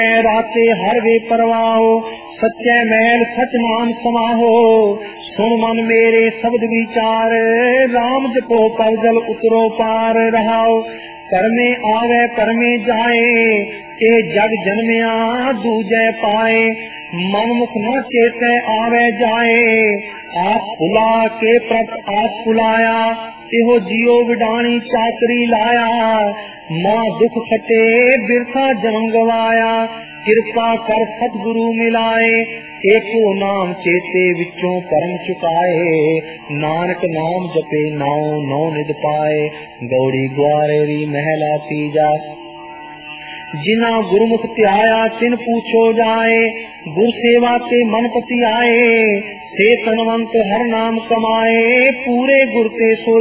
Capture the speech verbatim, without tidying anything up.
राते हर वे परवाहो, सच्चे महल सच नाम समाहो। सुन मन मेरे शब्द विचार, राम जपो पल जल उतरो पार रहाओ। परमे आवे परमे जाए, ए जग जन्मया दूजे पाए। मन मुख न चेते आवे जाए, आप भुला के प्रत आप भुलाया। इहो जियो विडाणी चाकरी लाया, मां दुख खटे बिरथा जन्म गवाया। कृपा कर सतगुरु मिलाए, एको नाम चेते विचों परम चुकाए। नानक नाम जपे नाउ नौ निध पाए, गौड़ी ग्वारेरी महला तीजा। जिना गुरुमुख त्याया तिन पूछो जाए, गुर सेवा ते मन पति आए। से तनवंत हर नाम कमाए, पूरे गुर ते सो